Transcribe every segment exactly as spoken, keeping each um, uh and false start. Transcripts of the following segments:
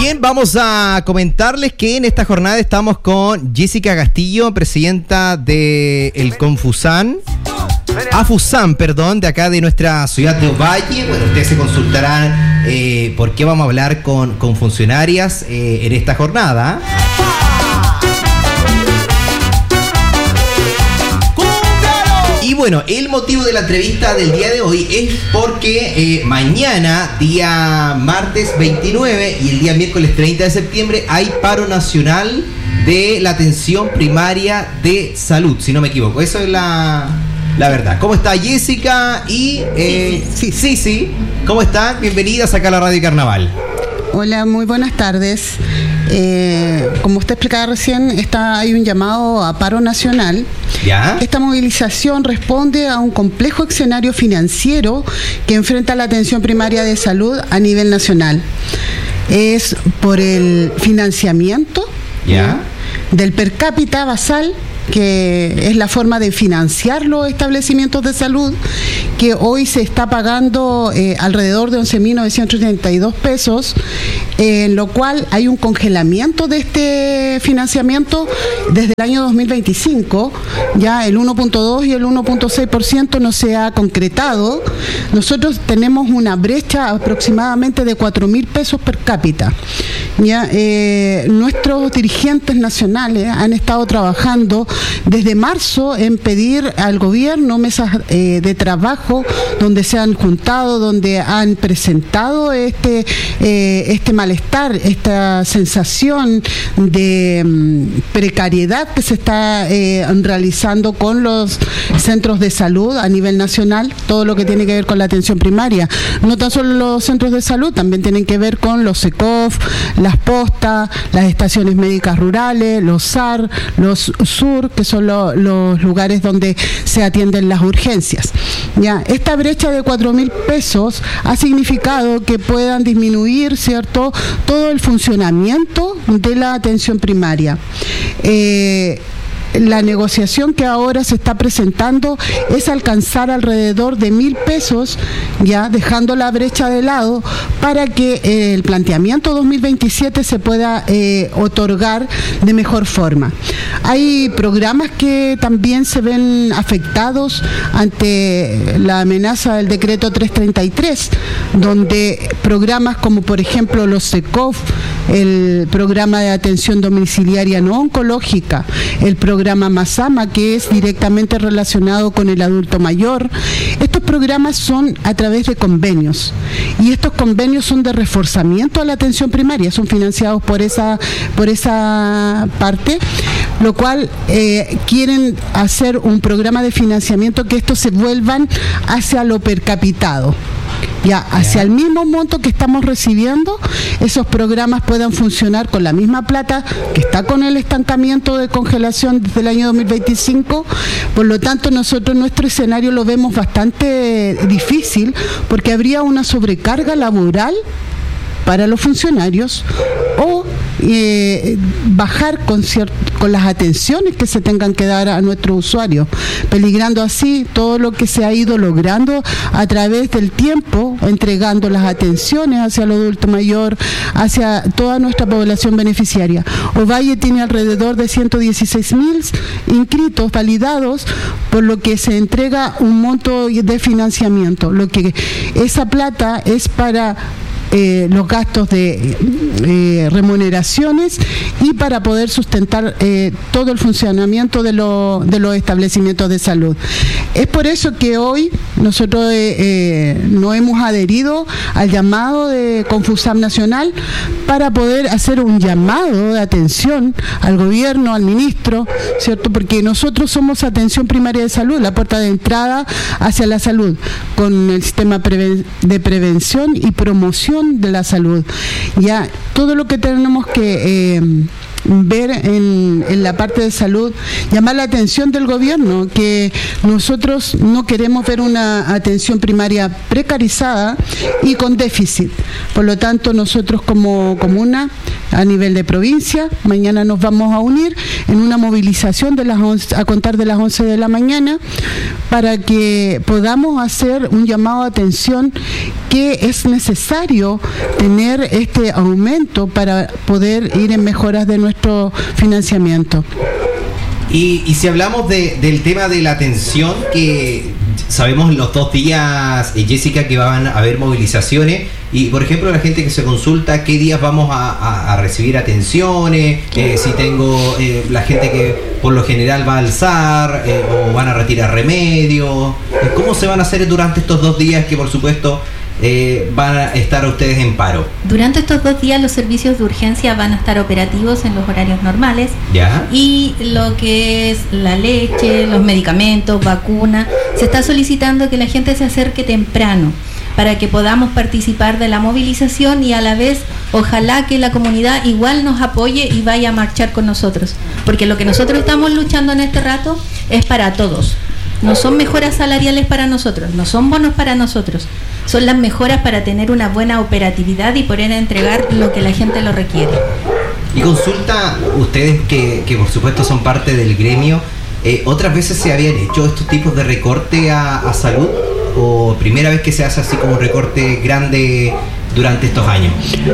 Bien, vamos a comentarles que en esta jornada estamos con Jessica Castillo, presidenta de el Confusan, Afusan, perdón, de acá de nuestra ciudad de Ovalle. Bueno, ustedes se consultarán eh, por qué vamos a hablar con, con funcionarias eh, en esta jornada. Y bueno, el motivo de la entrevista del día de hoy es porque eh, mañana, día martes veintinueve y el día miércoles treinta de septiembre, hay paro nacional de la atención primaria de salud, si no me equivoco. Eso es la, la verdad. ¿Cómo está Jessica? Y eh, sí, sí, sí. ¿Cómo están? Bienvenidas acá a la Radio Carnaval. Hola, muy buenas tardes. Eh, como usted explicaba recién, está, hay un llamado a paro nacional. ¿Ya? Esta movilización responde a un complejo escenario financiero que enfrenta la atención primaria de salud a nivel nacional. Es por el financiamiento, ¿ya?, del per cápita basal, que es la forma de financiar los establecimientos de salud, que hoy se está pagando eh, alrededor de once mil novecientos treinta y dos pesos, eh, en lo cual hay un congelamiento de este financiamiento desde el año dos mil veinticinco. Ya el uno punto dos y el uno punto seis por ciento no se ha concretado. Nosotros tenemos una brecha aproximadamente de cuatro mil pesos per cápita. Ya, eh, nuestros dirigentes nacionales han estado trabajando desde marzo en pedir al gobierno mesas eh, de trabajo donde se han juntado, donde han presentado este eh, este malestar, esta sensación de um, precariedad que se está eh, realizando con los centros de salud a nivel nacional, todo lo que tiene que ver con la atención primaria. No tan solo los centros de salud, también tienen que ver con los SECOF, las postas, las estaciones médicas rurales, los S A R, los S U R, que son lo, los lugares donde se atienden las urgencias. Ya, esta brecha de cuatro mil pesos ha significado que puedan disminuir, ¿cierto?, todo el funcionamiento de la atención primaria. Eh, La negociación que ahora se está presentando es alcanzar alrededor de mil pesos, ya dejando la brecha de lado, para que eh, el planteamiento dos mil veintisiete se pueda eh, otorgar de mejor forma. Hay programas que también se ven afectados ante la amenaza del decreto trescientos treinta y tres, donde programas como por ejemplo los SECOF, el programa de atención domiciliaria no oncológica, el programa Masama, que es directamente relacionado con el adulto mayor. Estos programas son a través de convenios, y estos convenios son de reforzamiento a la atención primaria, son financiados por esa, por esa parte, lo cual eh, quieren hacer un programa de financiamiento que estos se vuelvan hacia lo percapitado. Ya, hacia el mismo monto que estamos recibiendo, esos programas puedan funcionar con la misma plata que está con el estancamiento de congelación desde el año dos mil veinticinco. Por lo tanto, nosotros nuestro escenario lo vemos bastante difícil, porque habría una sobrecarga laboral para los funcionarios, o eh, bajar con, cier- con las atenciones que se tengan que dar a nuestros usuarios, peligrando así todo lo que se ha ido logrando a través del tiempo, entregando las atenciones hacia el adulto mayor, hacia toda nuestra población beneficiaria. Ovalle tiene alrededor de ciento dieciséis mil inscritos validados, por lo que se entrega un monto de financiamiento. Lo que esa plata es para Eh, los gastos de eh, remuneraciones y para poder sustentar eh, todo el funcionamiento de, lo, de los establecimientos de salud. Es por eso que hoy nosotros eh, eh, nos hemos adherido al llamado de Confusam Nacional para poder hacer un llamado de atención al gobierno, al ministro, ¿cierto? Porque nosotros somos atención primaria de salud, la puerta de entrada hacia la salud, con el sistema preven- de prevención y promoción de la salud. Ya todo lo que tenemos que eh, ver en, en la parte de salud, llamar la atención del gobierno, que nosotros no queremos ver una atención primaria precarizada y con déficit. Por lo tanto, nosotros como comuna a nivel de provincia. Mañana nos vamos a unir en una movilización de las once, a contar de las once de la mañana, para que podamos hacer un llamado de atención que es necesario tener este aumento para poder ir en mejoras de nuestro financiamiento. Y, y si hablamos de, del tema de la atención, que sabemos los dos días, eh, Jessica, que van a haber movilizaciones, y por ejemplo la gente que se consulta qué días vamos a, a, a recibir atenciones, eh, si tengo eh, la gente que por lo general va a alzar eh, o van a retirar remedios, eh, ¿cómo se van a hacer durante estos dos días que por supuesto Eh, van a estar ustedes en paro? Durante estos dos días los servicios de urgencia van a estar operativos en los horarios normales. ¿Ya? Y lo que es la leche, los medicamentos, vacunas, se está solicitando que la gente se acerque temprano para que podamos participar de la movilización y a la vez ojalá que la comunidad igual nos apoye y vaya a marchar con nosotros, porque lo que nosotros estamos luchando en este rato es para todos. No son mejoras salariales para nosotros, no son bonos para nosotros, son las mejoras para tener una buena operatividad y poder entregar lo que la gente lo requiere. Y consulta, ustedes que, que por supuesto son parte del gremio, eh, ¿otras veces se habían hecho estos tipos de recorte a, a salud? ¿O primera vez que se hace así como un recorte grande durante estos años?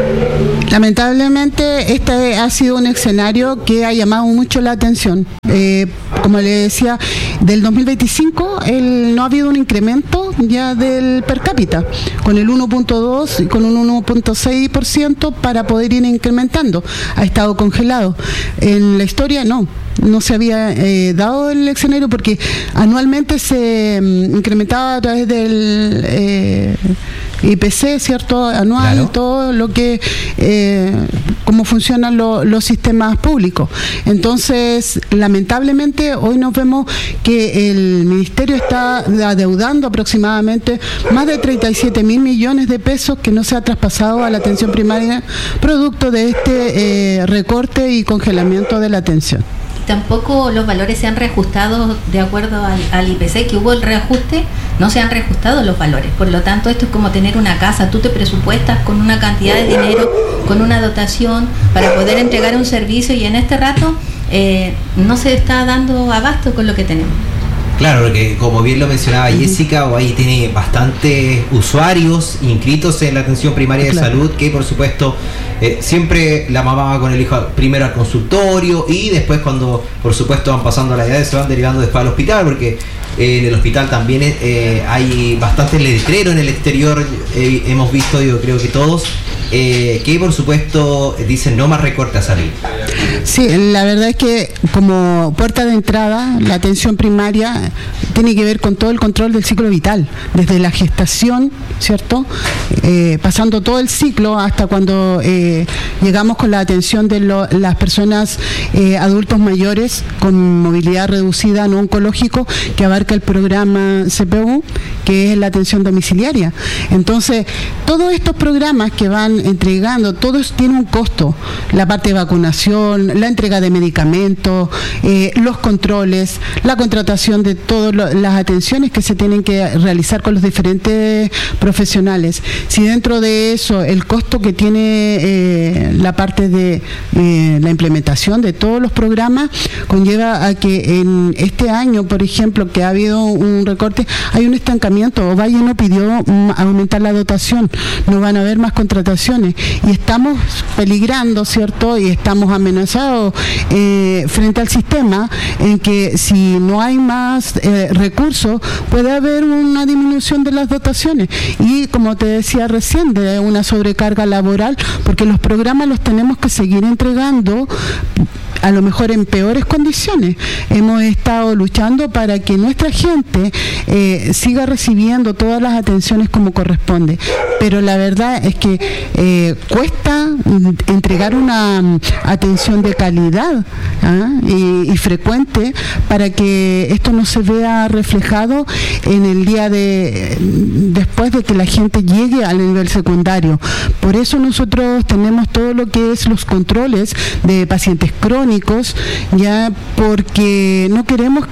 Lamentablemente este ha sido un escenario que ha llamado mucho la atención. Eh, como le decía, del dos mil veinticinco el, no ha habido un incremento ya del per cápita, con el uno punto dos y con un uno punto seis por ciento para poder ir incrementando. Ha estado congelado. En la historia no. No se había eh, dado el escenario porque anualmente se um, incrementaba a través del eh, I P C, ¿cierto? Anual, claro. Todo lo que, eh, cómo funcionan lo, los sistemas públicos. Entonces, lamentablemente, hoy nos vemos que el Ministerio está adeudando aproximadamente más de treinta y siete mil millones de pesos que no se ha traspasado a la atención primaria, producto de este eh, recorte y congelamiento de la atención. Tampoco los valores se han reajustado de acuerdo al, al I P C, que hubo el reajuste, no se han reajustado los valores. Por lo tanto, esto es como tener una casa, tú te presupuestas con una cantidad de dinero, con una dotación para poder entregar un servicio y en este rato eh, no se está dando abasto con lo que tenemos. Claro, porque como bien lo mencionaba Jessica, hoy tiene bastantes usuarios inscritos en la atención primaria de claro. salud, que por supuesto eh, siempre la mamá va con el hijo primero al consultorio y después cuando por supuesto van pasando las edades se van derivando después al hospital, porque eh, en el hospital también eh, hay bastantes letreros en el exterior, eh, hemos visto, yo creo que todos, eh, que por supuesto dicen no más recorte a salud. Sí, la verdad es que como puerta de entrada, la atención primaria tiene que ver con todo el control del ciclo vital, desde la gestación, ¿cierto? Eh, pasando todo el ciclo hasta cuando eh, llegamos con la atención de lo, las personas eh, adultos mayores con movilidad reducida no oncológico, que abarca el programa C P U, que es la atención domiciliaria. Entonces, todos estos programas que van entregando, todos tienen un costo, la parte de vacunación, la entrega de medicamentos, eh, los controles, la contratación de todas las atenciones que se tienen que realizar con los diferentes profesionales. Si dentro de eso el costo que tiene eh, la parte de eh, la implementación de todos los programas conlleva a que en este año, por ejemplo, que ha habido un recorte, hay un estancamiento. Ovalle no pidió um, aumentar la dotación, no van a haber más contrataciones y estamos peligrando, ¿cierto? Y estamos amenazados eh, frente al sistema en que si no hay más eh, recursos puede haber una disminución de las dotaciones y, como te decía recién, de una sobrecarga laboral, porque los programas los tenemos que seguir entregando a lo mejor en peores condiciones. Hemos estado luchando para que nuestra gente eh, siga recibiendo todas las atenciones como corresponde, pero la verdad es que eh, cuesta entregar una um, atención de calidad ¿ah? y, y frecuente para que esto no se vea reflejado en el día de después de que la gente llegue al nivel secundario. Por eso nosotros tenemos todo lo que es los controles de pacientes crónicos, ya, porque no queremos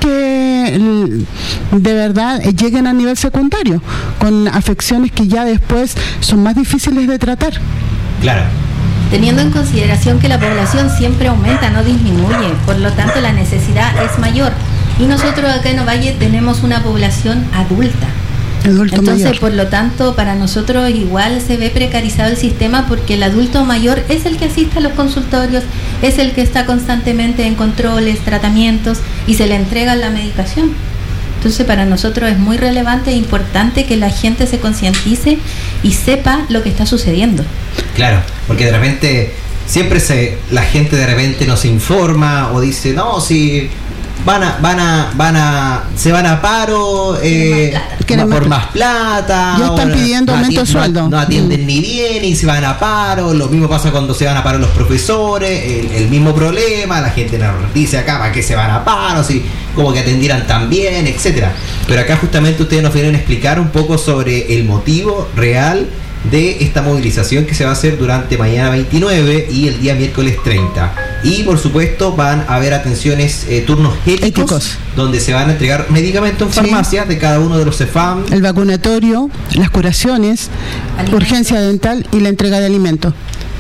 que de verdad lleguen a nivel secundario con afecciones que ya después son más difíciles de tratar. Claro. teniendo en consideración que la población siempre aumenta, no disminuye, por lo tanto la necesidad es mayor. Y nosotros acá en Ovalle tenemos una población adulta. Adulto Entonces, mayor. por lo tanto, para nosotros igual se ve precarizado el sistema porque el adulto mayor es el que asiste a los consultorios, es el que está constantemente en controles, tratamientos y se le entrega la medicación. Entonces, para nosotros es muy relevante e importante que la gente se concientice y sepa lo que está sucediendo. Claro, porque de repente siempre se la gente de repente nos informa o dice, no, si van a van a van a se van a paro eh, Quieren ma- más por plata. más plata, Ya están o pidiendo no aumento de atien- no- sueldo. no atienden Mm. ni bien y se van a paro. Lo mismo pasa cuando se van a paro los profesores, el, el mismo problema, la gente nos dice acá, ¿para qué se van a paro? Si como que atendieran tan bien, etcétera. Pero acá justamente ustedes nos vienen a explicar un poco sobre el motivo real de esta movilización que se va a hacer durante mañana veintinueve y el día miércoles treinta. Y por supuesto van a haber atenciones, eh, turnos éticos, Éticos. donde se van a entregar medicamentos en Sí. farmacias de cada uno de los CEFAM. El vacunatorio, las curaciones, Alimentos. urgencia dental y la entrega de alimentos.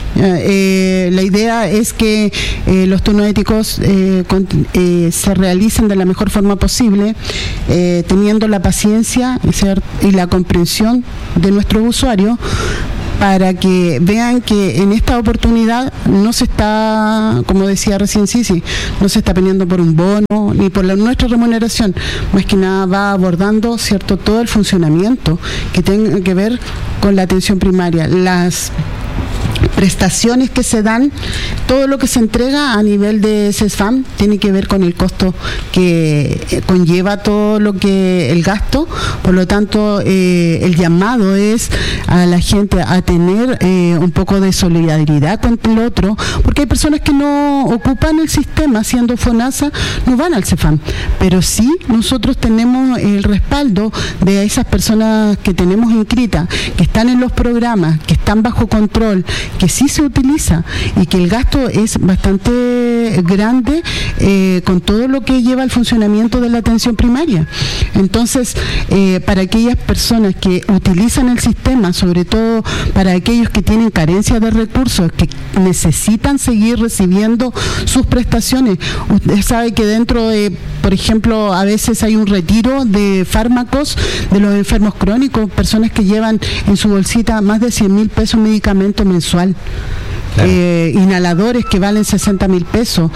Eh, la idea es que eh, los turnos éticos eh, con- eh, se realicen de la mejor forma posible, eh, teniendo la paciencia y, ser- y la comprensión de nuestros usuarios, para que vean que en esta oportunidad no se está, como decía recién Sisi, no se está peleando por un bono ni por la, nuestra remuneración, más que nada va abordando, cierto, todo el funcionamiento que tenga que ver con la atención primaria, las prestaciones que se dan, todo lo que se entrega a nivel de CESFAM tiene que ver con el costo que eh, conlleva todo lo que el gasto. Por lo tanto, eh, el llamado es a la gente a tener eh, un poco de solidaridad con el otro, porque hay personas que no ocupan el sistema, siendo FONASA, no van al CEFAM, pero sí nosotros tenemos el respaldo de esas personas que tenemos inscritas, que están en los programas, que están bajo control, que sí se utiliza y que el gasto es bastante grande eh, con todo lo que lleva al funcionamiento de la atención primaria. Entonces, eh, para aquellas personas que utilizan el sistema, sobre todo para aquellos que tienen carencia de recursos, que necesitan seguir recibiendo sus prestaciones, usted sabe que dentro de, por ejemplo, a veces hay un retiro de fármacos de los enfermos crónicos, personas que llevan en su bolsita más de cien mil pesos medicamento mensual. Claro. Eh, inhaladores que valen sesenta mil pesos.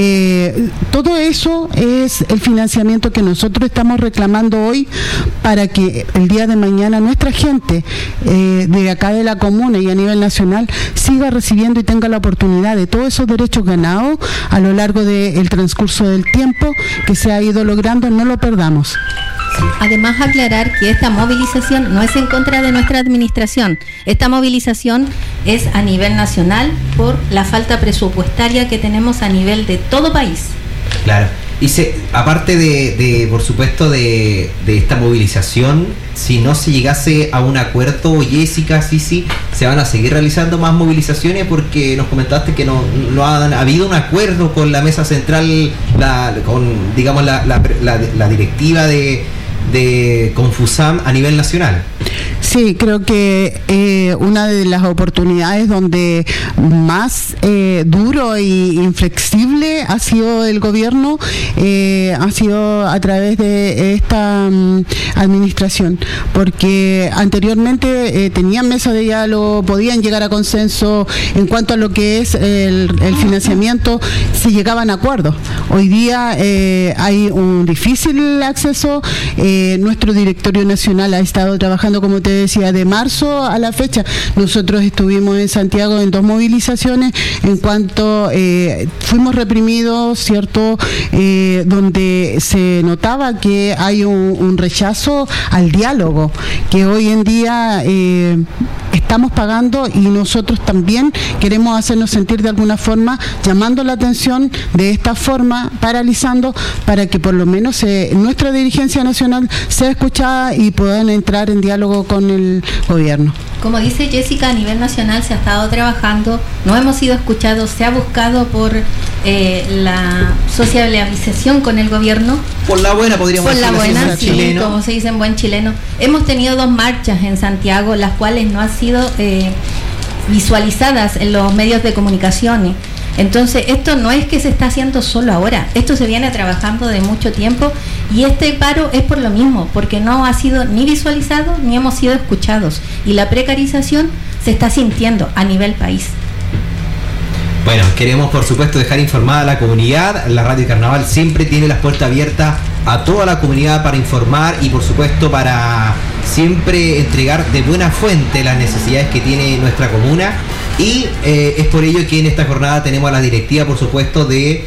Eh, todo eso es el financiamiento que nosotros estamos reclamando hoy para que el día de mañana nuestra gente eh, de acá de la comuna y a nivel nacional siga recibiendo y tenga la oportunidad de todos esos derechos ganados a lo largo del transcurso del tiempo que se ha ido logrando, no lo perdamos. Además, aclarar que esta movilización no es en contra de nuestra administración. Esta movilización es a nivel nacional por la falta presupuestaria que tenemos a nivel de todo país. Claro. Y se, aparte de, de, por supuesto, de, de esta movilización, si no se llegase a un acuerdo, Jessica, sí, sí, se van a seguir realizando más movilizaciones porque nos comentaste que no, no ha, ha habido un acuerdo con la mesa central, la, con, digamos, la, la, la, la directiva de, de Confusam a nivel nacional. Sí, creo que eh, una de las oportunidades donde más eh, duro e inflexible ha sido el gobierno eh, ha sido a través de esta um, administración, porque anteriormente eh, tenían mesa de diálogo, podían llegar a consenso en cuanto a lo que es el, el financiamiento, se llegaban a acuerdos. Hoy día eh, hay un difícil acceso, eh, nuestro directorio nacional ha estado trabajando, como te decía, de marzo a la fecha. Nosotros estuvimos en Santiago en dos movilizaciones en cuanto eh, fuimos reprimidos, ¿cierto? Eh, donde se notaba que hay un, un rechazo al diálogo, que hoy en día eh, estamos pagando y nosotros también queremos hacernos sentir de alguna forma, llamando la atención de esta forma, paralizando, para que por lo menos eh, nuestra dirigencia nacional sea escuchada y puedan entrar en diálogo con el gobierno. Como dice Jessica, a nivel nacional se ha estado trabajando, no hemos sido escuchados, se ha buscado por eh, la sociabilización con el gobierno. Por la buena, podríamos Por la decirlo así, buena, en sí, chileno. como se dice en buen chileno. Hemos tenido dos marchas en Santiago, las cuales no han sido eh, visualizadas en los medios de comunicación. Entonces, esto no es que se está haciendo solo ahora, esto se viene trabajando de mucho tiempo, y este paro es por lo mismo, porque no ha sido ni visualizado ni hemos sido escuchados, y la precarización se está sintiendo a nivel país. Bueno, queremos por supuesto dejar informada a la comunidad. La Radio Carnaval siempre tiene las puertas abiertas a toda la comunidad para informar y por supuesto para siempre entregar de buena fuente las necesidades que tiene nuestra comuna, y eh, es por ello que en esta jornada tenemos a la directiva por supuesto de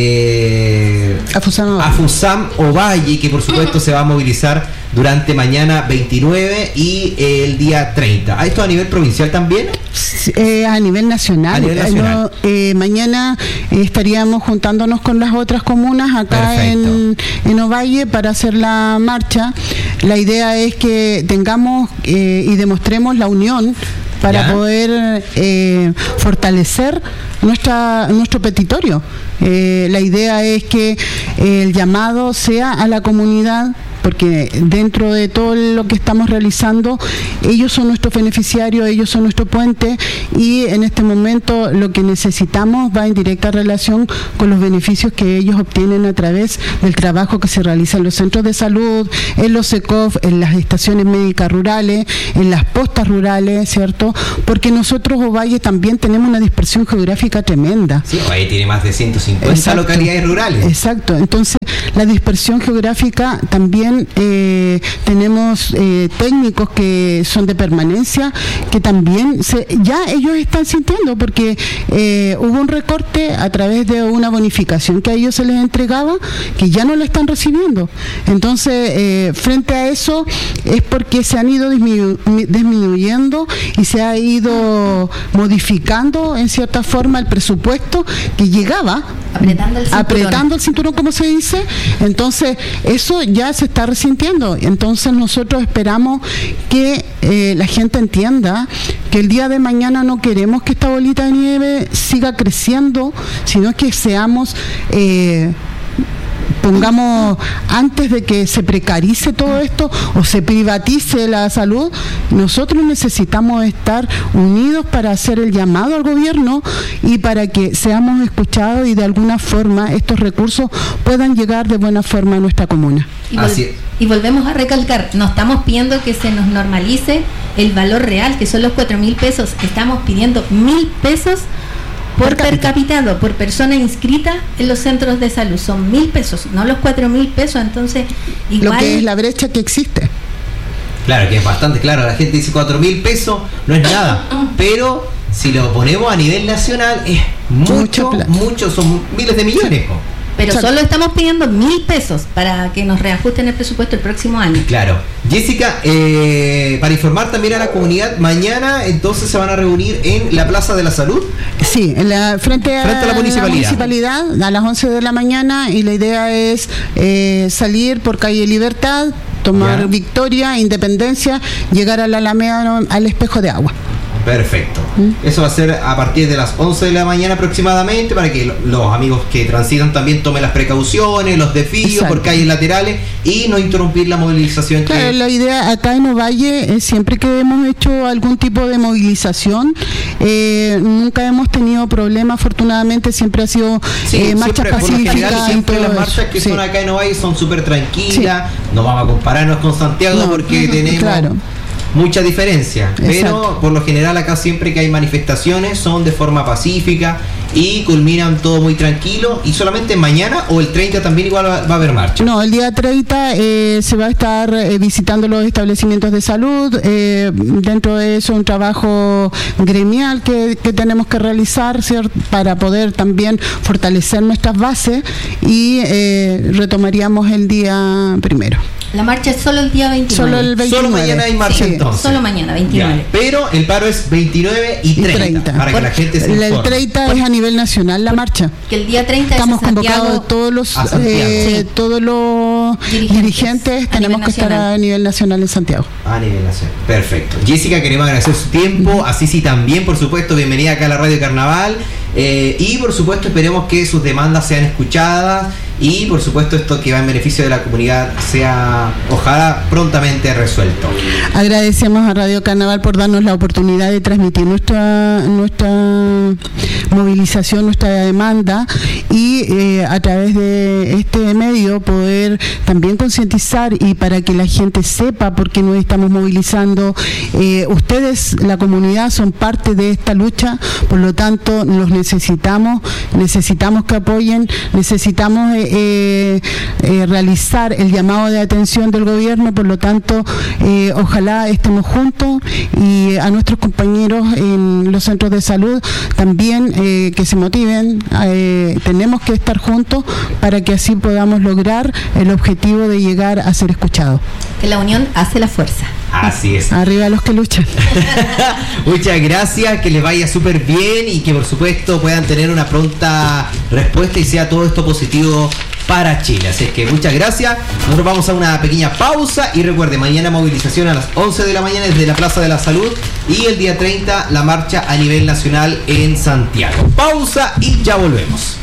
eh, Afusam, Afusam Ovalle, que por supuesto se va a movilizar durante mañana veintinueve y eh, el día treinta. ¿A esto a nivel provincial también? Eh, a nivel nacional. A nivel nacional. No, eh, mañana eh, estaríamos juntándonos con las otras comunas acá en, en Ovalle para hacer la marcha. La idea es que tengamos eh, y demostremos la unión para ¿Ya? poder eh, fortalecer nuestra nuestro petitorio. Eh, la idea es que eh, el llamado sea a la comunidad, porque dentro de todo lo que estamos realizando, ellos son nuestros beneficiarios, ellos son nuestro puente, y en este momento lo que necesitamos va en directa relación con los beneficios que ellos obtienen a través del trabajo que se realiza en los centros de salud, en los E C O F, en las estaciones médicas rurales, en las postas rurales, ¿cierto? Porque nosotros, Ovalle, también tenemos una dispersión geográfica tremenda. Sí, Ovalle tiene más de ciento cincuenta exacto, localidades rurales. Exacto, entonces la dispersión geográfica también eh, tenemos eh, técnicos que son de permanencia, que también se, ya ellos están sintiendo, porque eh, hubo un recorte a través de una bonificación que a ellos se les entregaba, que ya no la están recibiendo. Entonces, eh, frente a eso es porque se han ido disminu- disminuyendo y se ha ido modificando en cierta forma el presupuesto que llegaba, apretando el cinturón, apretando el cinturón como se dice. Entonces eso ya se está resintiendo. Entonces nosotros esperamos que eh, la gente entienda que el día de mañana no queremos que esta bolita de nieve siga creciendo, sino que seamos eh, pongamos, antes de que se precarice todo esto o se privatice la salud, nosotros necesitamos estar unidos para hacer el llamado al gobierno y para que seamos escuchados y de alguna forma estos recursos puedan llegar de buena forma a nuestra comuna. Y, vol- y volvemos a recalcar, no estamos pidiendo que se nos normalice el valor real, que son los cuatro mil pesos, estamos pidiendo mil pesos por per capitado, por persona inscrita en los centros de salud. Son mil pesos, no los cuatro mil pesos. Entonces, igual... Lo que es la brecha que existe. Claro, que es bastante claro. La gente dice cuatro mil pesos, no es nada. Pero si lo ponemos a nivel nacional, es mucho, mucho, mucho son miles de millones. Sí. Pero Exacto. Solo estamos pidiendo mil pesos para que nos reajusten el presupuesto el próximo año. Claro. Jessica, eh, para informar también a la comunidad, mañana entonces se van a reunir en la Plaza de la Salud. Sí, en la, frente, a, frente a la municipalidad. la municipalidad a las once de la mañana, y la idea es eh, salir por calle Libertad, tomar ya. Victoria, Independencia, llegar a la Alameda, al Espejo de Agua. Perfecto. ¿Mm? Eso va a ser a partir de las once de la mañana aproximadamente, para que los amigos que transitan también tomen las precauciones, los desvíos Exacto. por calles laterales y no interrumpir la movilización. Claro, que... la idea acá en Ovalle, eh, siempre que hemos hecho algún tipo de movilización, eh, nunca hemos tenido problemas, afortunadamente siempre ha sido sí, eh, marchas pacíficas. Siempre las marchas que sí. son acá en Ovalle son súper tranquilas, sí. no vamos a compararnos con Santiago no, porque no, tenemos... Claro. mucha diferencia, Exacto. pero por lo general acá siempre que hay manifestaciones son de forma pacífica y culminan todo muy tranquilo. ¿Y solamente mañana o el treinta también igual va, va a haber marcha? No, el día treinta eh, se va a estar eh, visitando los establecimientos de salud, eh, dentro de eso un trabajo gremial que, que tenemos que realizar, ¿cierto? Para poder también fortalecer nuestras bases, y eh, retomaríamos el día primero. La marcha es solo el día veintinueve. Solo el veintinueve. Solo mañana hay marcha sí. entonces. Solo mañana, veintinueve. Ya. Pero el paro es veintinueve y treinta, y treinta. Para Por, que la gente se informe. El treinta Por, es a nivel nacional la marcha. Que el día treinta estamos es convocados todos los eh, sí. todos los dirigentes, dirigentes tenemos que nacional. estar a nivel nacional en Santiago. A nivel nacional. Perfecto. Jessica, queremos agradecer su tiempo. Uh-huh. Así sí también, por supuesto, bienvenida acá a la Radio Carnaval. Eh, y por supuesto esperemos que sus demandas sean escuchadas y por supuesto esto que va en beneficio de la comunidad sea ojalá prontamente resuelto. Agradecemos a Radio Carnaval por darnos la oportunidad de transmitir nuestra nuestra movilización, nuestra demanda, y eh, a través de este medio poder también concientizar y para que la gente sepa por qué nos estamos movilizando. Eh, ustedes, la comunidad, son parte de esta lucha, por lo tanto los necesitamos, necesitamos que apoyen, necesitamos eh, eh, eh, realizar el llamado de atención del gobierno, por lo tanto eh, ojalá estemos juntos, y a nuestros compañeros en los centros de salud también eh, que se motiven, eh, tenemos que estar juntos para que así podamos lograr el objetivo de llegar a ser escuchados. Que la unión hace la fuerza. Así es. Arriba los que luchan. Muchas gracias, que les vaya súper bien y que por supuesto puedan tener una pronta respuesta y sea todo esto positivo para Chile. Así es que muchas gracias. Nosotros vamos a una pequeña pausa y recuerde, mañana movilización a las once de la mañana desde la Plaza de la Salud y el día treinta la marcha a nivel nacional en Santiago. Pausa y ya volvemos.